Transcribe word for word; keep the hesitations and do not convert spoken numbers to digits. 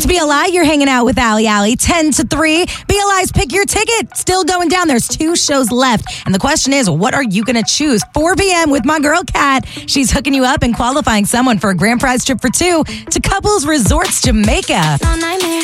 It's B L I. You're hanging out with Allie Allie. ten to three. B L I's Pick Your Ticket. Still going down. There's two shows left. And the question is, what are you going to choose? four p.m. with my girl, Kat. She's hooking you up and qualifying someone for a grand prize trip for two to Couples Resorts Jamaica.